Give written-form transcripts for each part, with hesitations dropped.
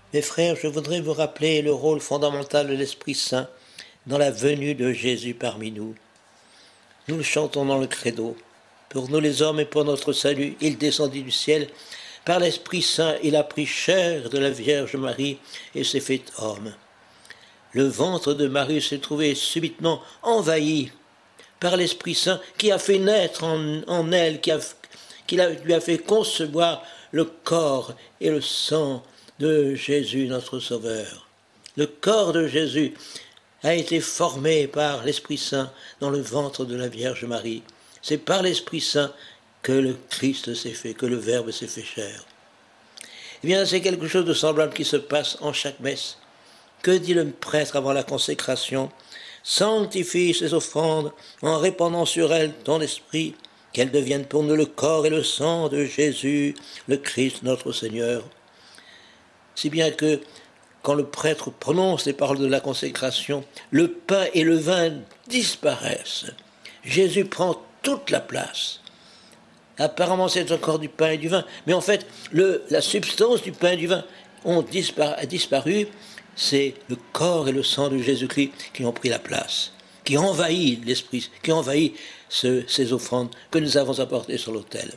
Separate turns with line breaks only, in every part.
Mes frères, je voudrais vous rappeler le rôle fondamental de l'Esprit Saint dans la venue de Jésus parmi nous. Nous le chantons dans le credo. Pour nous les hommes et pour notre salut, il descendit du ciel. Par l'Esprit Saint, il a pris chair de la Vierge Marie et s'est fait homme. Le ventre de Marie s'est trouvé subitement envahi par l'Esprit Saint qui a fait naître en elle, lui a fait concevoir le corps et le sang de Jésus, notre Sauveur. Le corps de Jésus a été formé par l'Esprit Saint dans le ventre de la Vierge Marie. C'est par l'Esprit Saint que le Christ s'est fait, que le Verbe s'est fait chair. Eh bien, c'est quelque chose de semblable qui se passe en chaque messe. Que dit le prêtre avant la consécration ? Sanctifie ces offrandes en répandant sur elles ton esprit, qu'elles deviennent pour nous le corps et le sang de Jésus, le Christ notre Seigneur. Si bien que, quand le prêtre prononce les paroles de la consécration, le pain et le vin disparaissent. Jésus prend toute la place. Apparemment, c'est encore du pain et du vin, mais en fait, la substance du pain et du vin a disparu. C'est le corps et le sang de Jésus-Christ qui ont pris la place, qui envahit l'esprit, qui envahit ces offrandes que nous avons apportées sur l'autel.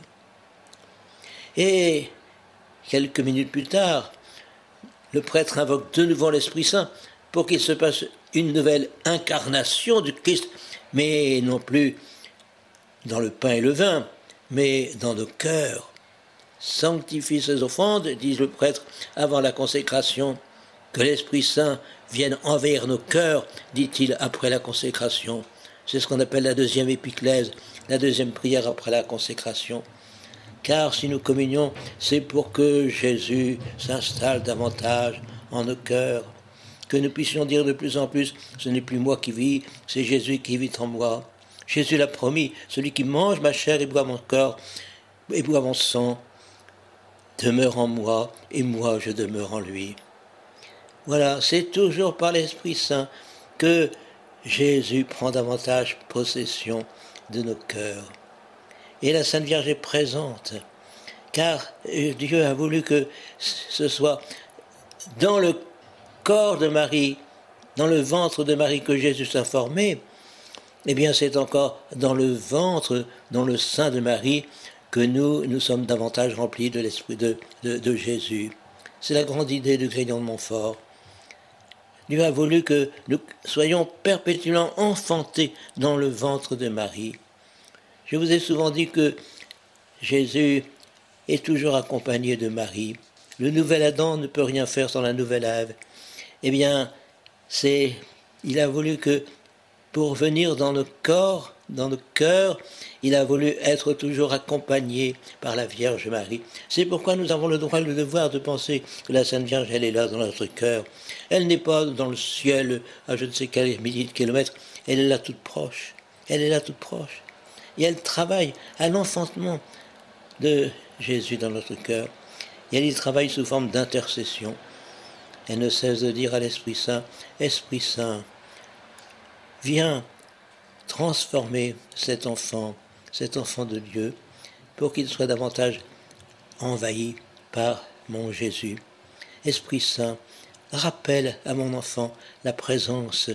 Et quelques minutes plus tard, le prêtre invoque de nouveau l'Esprit Saint pour qu'il se passe une nouvelle incarnation du Christ, mais non plus dans le pain et le vin, mais dans nos cœurs. Sanctifie ces offrandes, dit le prêtre avant la consécration, que l'Esprit Saint vienne envahir nos cœurs, dit-il après la consécration. C'est ce qu'on appelle la deuxième épiclèse, la deuxième prière après la consécration. Car si nous communions, c'est pour que Jésus s'installe davantage en nos cœurs, que nous puissions dire de plus en plus, ce n'est plus moi qui vis, c'est Jésus qui vit en moi. Jésus l'a promis, celui qui mange ma chair et boit mon corps, et boit mon sang, demeure en moi, et moi je demeure en lui. Voilà, c'est toujours par l'Esprit Saint que Jésus prend davantage possession de nos cœurs. Et la Sainte Vierge est présente, car Dieu a voulu que ce soit dans le corps de Marie, dans le ventre de Marie que Jésus s'est formé. Eh bien, c'est encore dans le ventre, dans le sein de Marie, que nous sommes davantage remplis de l'esprit de Jésus. C'est la grande idée du Grignon de Montfort. Dieu a voulu que nous soyons perpétuellement enfantés dans le ventre de Marie. Je vous ai souvent dit que Jésus est toujours accompagné de Marie. Le nouvel Adam ne peut rien faire sans la nouvelle Ève. Eh bien, il a voulu que, pour venir dans le corps, dans le cœur, il a voulu être toujours accompagné par la Vierge Marie. C'est pourquoi nous avons le droit et le devoir de penser que la Sainte Vierge, elle est là dans notre cœur. Elle n'est pas dans le ciel à je ne sais quels milliers de kilomètres, elle est là toute proche. Elle est là toute proche. Et elle travaille à l'enfantement de Jésus dans notre cœur. Et elle y travaille sous forme d'intercession. Elle ne cesse de dire à l'Esprit Saint, Esprit Saint, viens transformer cet enfant de Dieu, pour qu'il soit davantage envahi par mon Jésus. Esprit Saint, rappelle à mon enfant la présence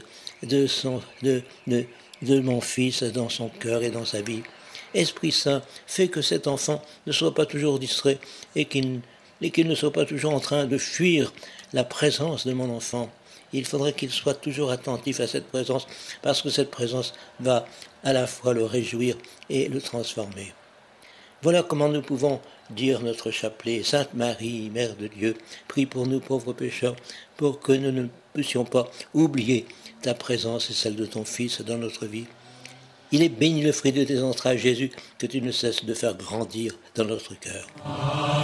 de mon Fils dans son cœur et dans sa vie. Esprit Saint, fais que cet enfant ne soit pas toujours distrait et qu'il ne soit pas toujours en train de fuir la présence de mon enfant. Il faudrait qu'il soit toujours attentif à cette présence, parce que cette présence va à la fois le réjouir et le transformer. Voilà comment nous pouvons dire notre chapelet. Sainte Marie, Mère de Dieu, prie pour nous pauvres pécheurs, pour que nous ne puissions pas oublier ta présence et celle de ton Fils dans notre vie. Il est béni le fruit de tes entrailles, Jésus, que tu ne cesses de faire grandir dans notre cœur.